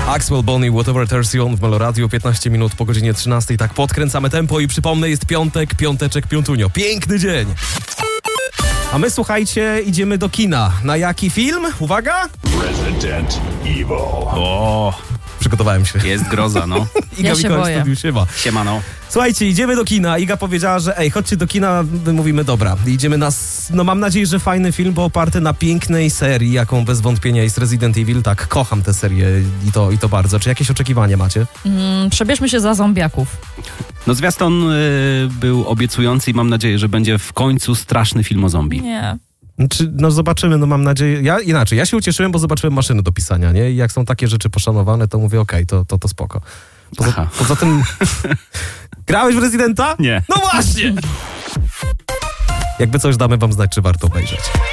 Axwell Bonnie, Whatever Turns You On w Meloradiu, 15 minut po godzinie 13. Tak podkręcamy tempo i przypomnę, jest piątek, piąteczek, piątunio. Piękny dzień! A my, słuchajcie, idziemy do kina. Na jaki film? Uwaga! Resident Evil. O, Przygotowałem się. jest groza, no. Iga Ja się Mikołaj w boję. studiu, siema. Siemano. Słuchajcie, idziemy do kina. Iga powiedziała, że chodźcie do kina. My mówimy, dobra, idziemy na... No mam nadzieję, że fajny film, bo oparty na pięknej serii, jaką bez wątpienia jest Resident Evil. Tak, kocham tę serię i to bardzo. Czy jakieś oczekiwania macie? Przebierzmy się za zombiaków. No zwiastun był obiecujący i mam nadzieję, że będzie w końcu straszny film o zombie. Nie. No zobaczymy, no mam nadzieję... Ja się ucieszyłem, bo zobaczyłem maszyny do pisania, nie? I jak są takie rzeczy poszanowane, to mówię, okej, to spoko. Poza tym... Grałeś w Residenta? Nie. No właśnie! Jakby coś, damy wam znać, czy warto obejrzeć.